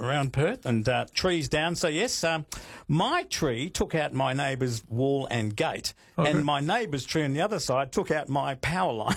around Perth, and trees down. So yes, my tree took out my neighbour's wall and gate, and my neighbour's tree on the other side took out my power line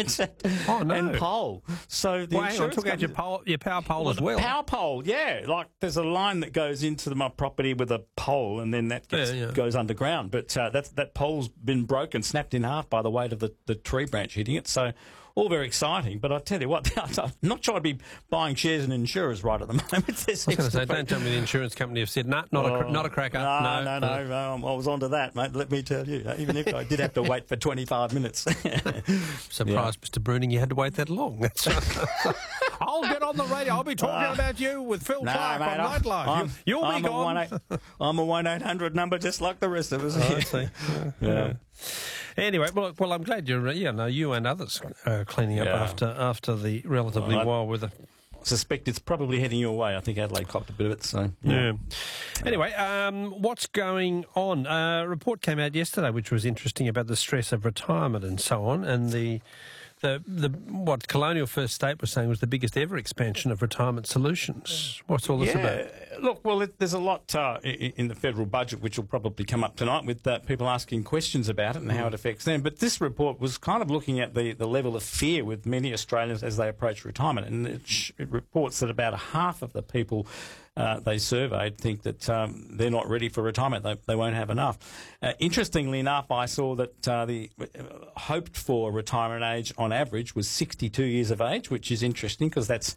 and pole. So the insurance took out your power pole as well. Power pole, yeah. Like there's a line that goes into my property with a pole, and then that goes underground. But that pole's been broken, snapped in half by the weight of the tree branch hitting it. So all very exciting. But I tell you what, I'm not sure I'd be buying shares in insurers right at the moment. I was going to say, don't tell me the insurance company have said, not a cracker. No, I was onto that, mate. Let me tell you. Even if I did have to wait for 25 minutes. Surprised, Mr. Bruning, you had to wait that long. That's I'll get on the radio. I'll be talking about you with Phil Clark on Nightlife. You'll be gone. I'm a 1-800 number just like the rest of us. I see. Yeah. Anyway, well, I'm glad you and others are cleaning up after the relatively wild weather. I suspect it's probably heading your way. I think Adelaide copped a bit of it. So yeah. Anyway, what's going on? A report came out yesterday which was interesting about the stress of retirement and so on, and the what Colonial First State was saying was the biggest ever expansion of retirement solutions. What's all this about? Look, well, there's a lot in the federal budget which will probably come up tonight with people asking questions about it and how it affects them. But this report was kind of looking at the level of fear with many Australians as they approach retirement, and it reports that about half of the people they surveyed think that they're not ready for retirement. They won't have enough. Interestingly enough, I saw that the hoped for retirement age on average was 62 years of age, which is interesting because that's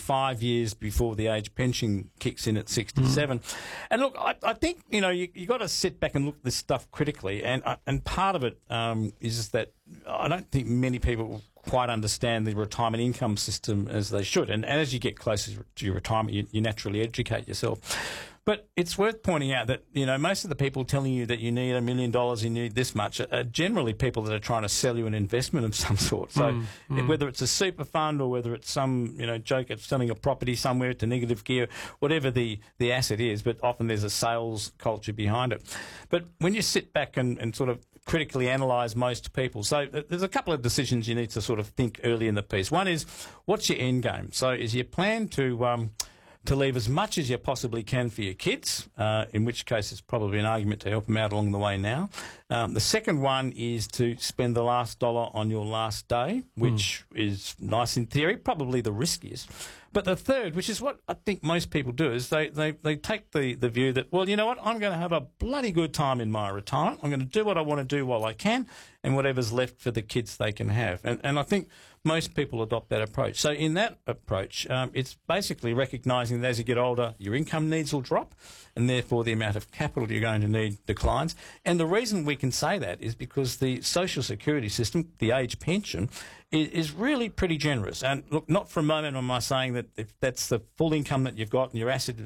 5 years before the age pension kicks in at 67. And look, I think, you got to sit back and look at this stuff critically. And part of it is that I don't think many people quite understand the retirement income system as they should. And as you get closer to your retirement, you naturally educate yourself. But it's worth pointing out that, most of the people telling you that you need $1 million, you need this much, are generally people that are trying to sell you an investment of some sort. So whether it's a super fund or whether it's some, joke at selling a property somewhere to negative gear, whatever the asset is, but often there's a sales culture behind it. But when you sit back and sort of critically analyse most people, so there's a couple of decisions you need to sort of think early in the piece. One is, what's your end game? So is your plan to leave as much as you possibly can for your kids, in which case it's probably an argument to help them out along the way now. The second one is to spend the last dollar on your last day, which is nice in theory, probably the riskiest. But the third, which is what I think most people do, is they take the view that, well, you know what, I'm going to have a bloody good time in my retirement. I'm going to do what I want to do while I can, and whatever's left for the kids they can have. And I think most people adopt that approach. So in that approach, it's basically recognising that as you get older, your income needs will drop, and therefore the amount of capital you're going to need declines. And the reason we can say that is because the social security system, the age pension, is really pretty generous. And look, not for a moment am I saying that if that's the full income that you've got and your asset,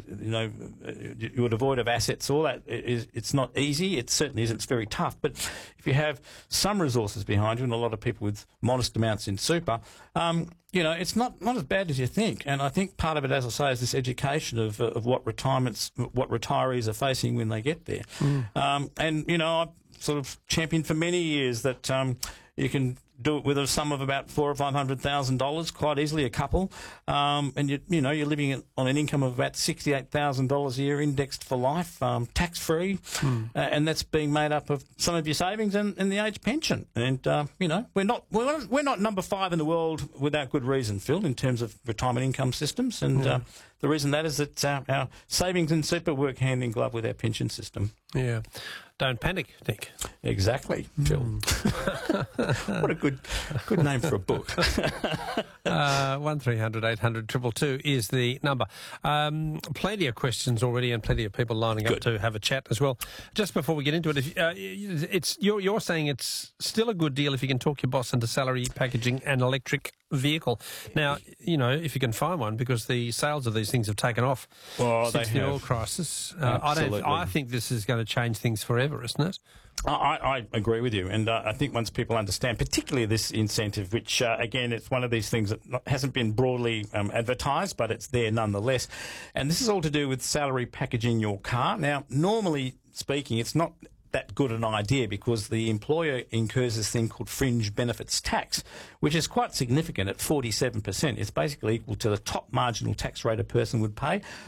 you would avoid of assets, all that, it's not easy. It certainly isn't. It's very tough. But if you have some resources behind you, and a lot of people with modest amounts in super, it's not as bad as you think. And I think part of it, as I say, is this education of what retirees are facing when they get there. I've sort of championed for many years that you can do it with a sum of about $400,000 or $500,000 quite easily, a couple, and you're living on an income of about $68,000 a year, indexed for life, tax free, and that's being made up of some of your savings and the age pension. And we're not number 5 in the world without good reason, Phil, in terms of retirement income systems. And the reason that is that our savings and super work hand in glove with our pension system. Yeah. Don't panic, Nick. Exactly, Phil. What a good name for a book. 1300 800 222 is the number. Plenty of questions already, and plenty of people lining up to have a chat as well. Just before we get into it, you're saying it's still a good deal if you can talk your boss into salary packaging an electric vehicle. Now, if you can find one, because the sales of these things have taken off since the oil crisis. I think this is going to change things forever, isn't it? I agree with you, and I think once people understand, particularly this incentive, which again, it's one of these things that hasn't been broadly advertised, but it's there nonetheless, and this is all to do with salary packaging your car. Now, normally speaking, it's not that good an idea because the employer incurs this thing called fringe benefits tax, which is quite significant at 47%. It's basically equal to the top marginal tax rate a person would pay.